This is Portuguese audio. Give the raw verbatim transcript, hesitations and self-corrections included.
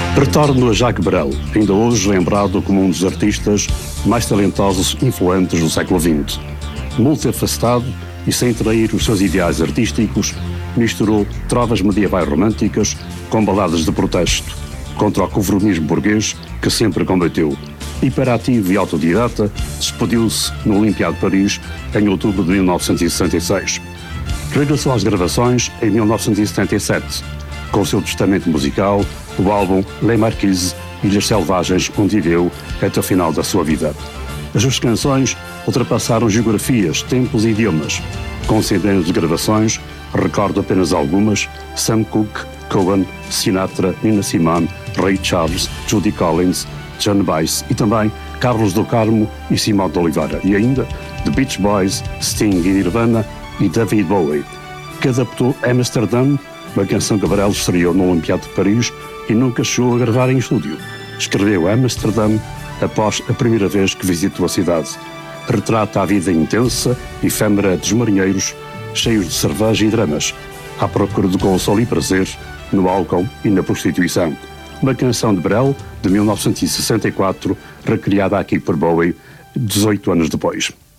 Retorno a Jacques Brel, ainda hoje lembrado como um dos artistas mais talentosos e influentes do século vinte. Multifacetado e sem trair os seus ideais artísticos, misturou trovas medievais românticas com baladas de protesto contra o conformismo burguês que sempre combateu. Hiperativo e autodidata, despediu-se no Olympiade de Paris em outubro de mil novecentos e sessenta e seis. Regressou às gravações em mil novecentos e setenta e sete, com o seu testamento musical, o álbum Les Marquises, Ilhas Selvagens, onde viveu até o final da sua vida. As suas canções ultrapassaram geografias, tempos e idiomas. Com centenas de gravações, recordo apenas algumas: Sam Cooke, Cohen, Sinatra, Nina Simone, Ray Charles, Judy Collins, Joan Baez e também Carlos do Carmo e Simão de Oliveira. E ainda The Beach Boys, Sting e Nirvana e David Bowie, que adaptou Amsterdam, uma canção que Brel estreou no Olympiade de Paris e nunca chegou a gravar em estúdio. Escreveu Amsterdam após a primeira vez que visitou a cidade. Retrata a vida intensa e efêmera dos marinheiros, cheios de cerveja e dramas, à procura de consolo e prazer no álcool e na prostituição. Uma canção de Brel, de mil novecentos e sessenta e quatro, recriada aqui por Bowie dezoito anos depois.